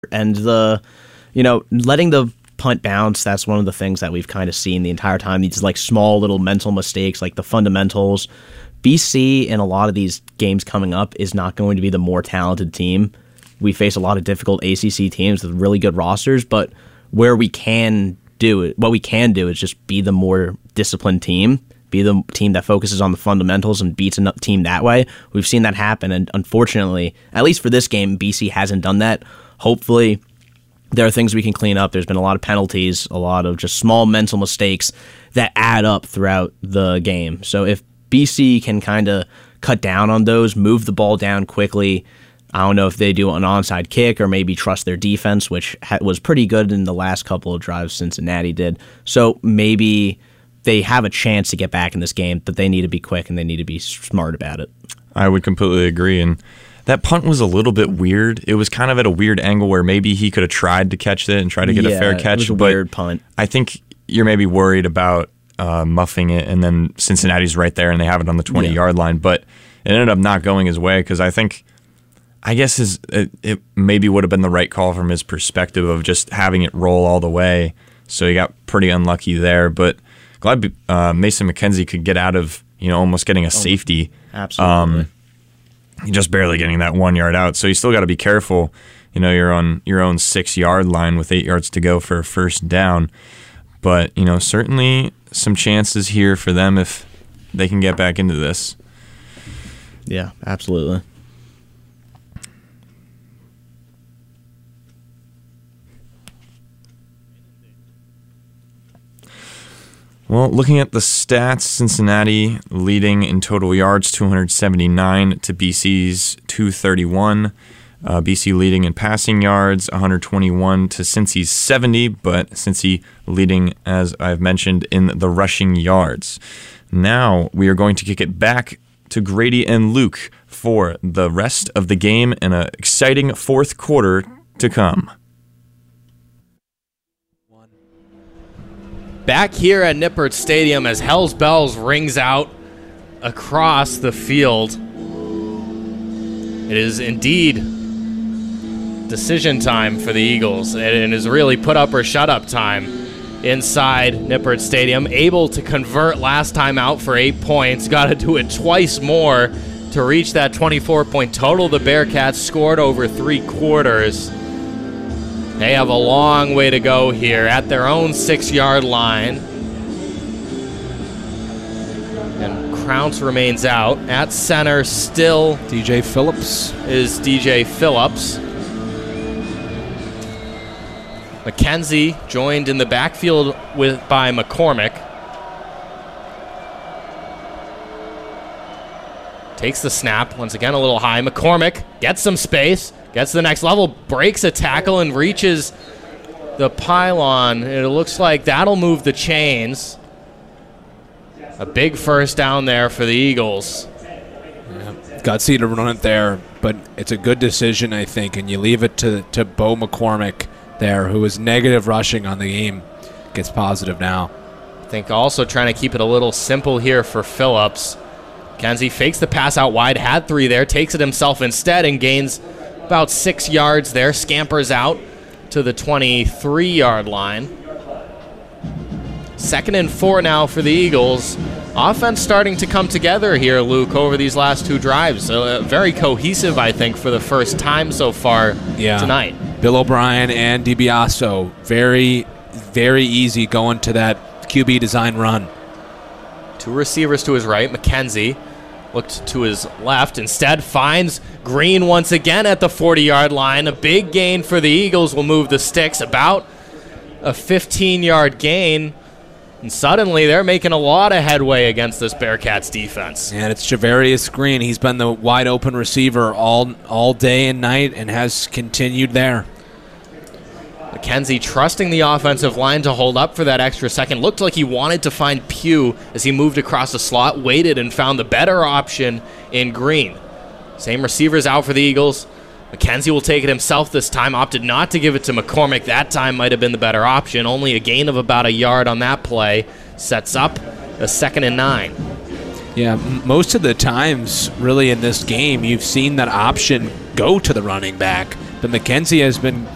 And letting the punt bounce, that's one of the things that we've kind of seen the entire time. These like small little mental mistakes, like the fundamentals. BC in a lot of these games coming up is not going to be the more talented team. We face a lot of difficult ACC teams with really good rosters, but what we can do is just be the more disciplined team, be the team that focuses on the fundamentals and beats a team that way. We've seen that happen, and unfortunately, at least for this game, BC hasn't done that. Hopefully, there are things we can clean up. There's been a lot of penalties, a lot of just small mental mistakes that add up throughout the game. So if BC can kind of cut down on those, move the ball down quickly, I don't know if they do an onside kick or maybe trust their defense, which was pretty good in the last couple of drives Cincinnati did. So maybe they have a chance to get back in this game, but they need to be quick and they need to be smart about it. I would completely agree. And that punt was a little bit weird. It was kind of at a weird angle where maybe he could have tried to catch it and try to get a fair catch. It was a weird punt. I think you're maybe worried about muffing it, and then Cincinnati's right there and they have it on the 20-yard line. But it ended up not going his way because I guess it maybe would have been the right call from his perspective of just having it roll all the way. So he got pretty unlucky there. But glad Mason McKenzie could get out of almost getting a safety. Absolutely. Just barely getting that 1 yard out. So you still got to be careful. You're on your own 6-yard line with 8 yards to go for a first down. But, certainly some chances here for them if they can get back into this. Yeah, absolutely. Well, looking at the stats, Cincinnati leading in total yards, 279 to BC's 231. BC leading in passing yards, 121 to Cincy's 70, but Cincy leading, as I've mentioned, in the rushing yards. Now we are going to kick it back to Grady and Luke for the rest of the game and an exciting fourth quarter to come. Back here at Nippert Stadium as Hell's Bells rings out across the field. It is indeed decision time for the Eagles, and it is really put up or shut up time inside Nippert Stadium. Able to convert last time out for 8 points. Got to do it twice more to reach that 24-point total. The Bearcats scored over 3 quarters. They have a long way to go here at their own 6-yard line. And Crounce remains out. At center still DJ Phillips. Is DJ Phillips. McKenzie joined in the backfield by McCormick. Takes the snap. Once again, a little high. McCormick gets some space. Gets to the next level, breaks a tackle, and reaches the pylon. It looks like that'll move the chains. A big first down there for the Eagles. Yeah, gutsy to run it there, but it's a good decision, I think, and you leave it to Bo McCormick there, who was negative rushing on the game. Gets positive now. I think also trying to keep it a little simple here for Phillips. Kenzie fakes the pass out wide, had 3 there, takes it himself instead, and gains about 6 yards there, scampers out to the 23-yard line. 2nd and 4 now for the Eagles. Offense starting to come together here, Luke, over these last 2 drives. Very cohesive, I think, for the first time so far tonight. Bill O'Brien and DiBiaso, very, very easy going to that QB design run. 2 receivers to his right, McKenzie. Looked to his left, instead finds Green once again at the 40-yard line. A big gain for the Eagles will move the sticks, about a 15-yard gain. And suddenly they're making a lot of headway against this Bearcats defense. And it's Javarius Green. He's been the wide-open receiver all day and night and has continued there. McKenzie trusting the offensive line to hold up for that extra second. Looked like he wanted to find Pugh as he moved across the slot, waited and found the better option in Green. Same receivers out for the Eagles. McKenzie will take it himself this time, opted not to give it to McCormick. That time might have been the better option. Only a gain of about a yard on that play. Sets up a 2nd and 9. Yeah, most of the times, really, in this game, you've seen that option go to the running back. But McKenzie has been